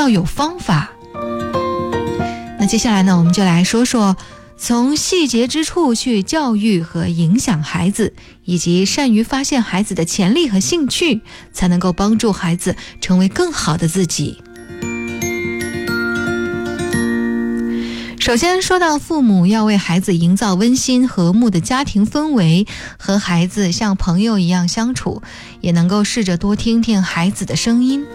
要有方法。那接下来呢，我们就来说说从细节之处去教育和影响孩子，以及善于发现孩子的潜力和兴趣，才能够帮助孩子成为更好的自己。首先说到父母要为孩子营造温馨和睦的家庭氛围，和孩子像朋友一样相处，也能够试着多听听孩子的声音。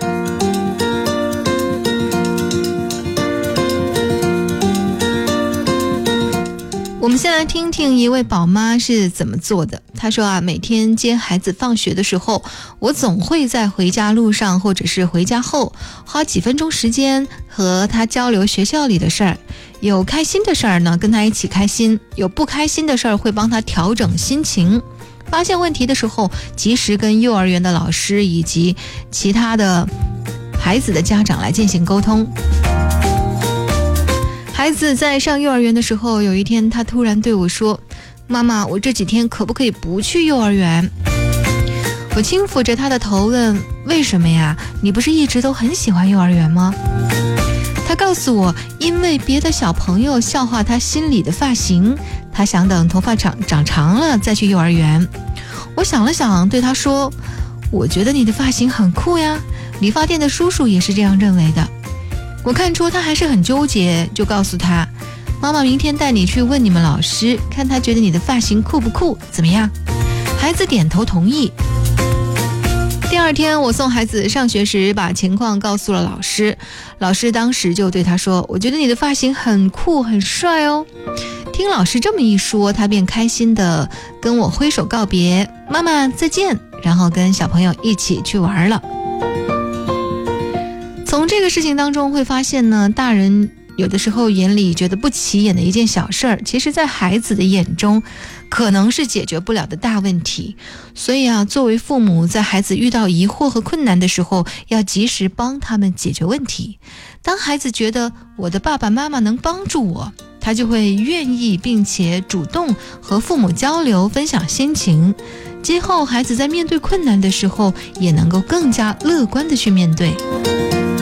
我们先来听听一位宝妈是怎么做的。她说每天接孩子放学的时候，我总会在回家路上或者是回家后花几分钟时间和他交流学校里的事儿。有开心的事儿呢，跟他一起开心；有不开心的事儿，会帮他调整心情。发现问题的时候，及时跟幼儿园的老师以及其他的孩子的家长来进行沟通。孩子在上幼儿园的时候，有一天他突然对我说：妈妈，我这几天可不可以不去幼儿园？我轻抚着他的头问：为什么呀？你不是一直都很喜欢幼儿园吗？他告诉我，因为别的小朋友笑话他心里的发型，他想等头发长长了再去幼儿园。我想了想，对他说：我觉得你的发型很酷呀，理发店的叔叔也是这样认为的。我看出他还是很纠结，就告诉他：妈妈明天带你去问你们老师，看他觉得你的发型酷不酷，怎么样？孩子点头同意。第二天我送孩子上学时，把情况告诉了老师，老师当时就对他说：我觉得你的发型很酷很帅哦。听老师这么一说，他便开心地跟我挥手告别，妈妈再见，然后跟小朋友一起去玩了。从这个事情当中会发现呢，大人有的时候眼里觉得不起眼的一件小事儿，其实在孩子的眼中可能是解决不了的大问题。所以作为父母，在孩子遇到疑惑和困难的时候，要及时帮他们解决问题。当孩子觉得我的爸爸妈妈能帮助我，他就会愿意并且主动和父母交流分享心情。今后孩子在面对困难的时候，也能够更加乐观地去面对。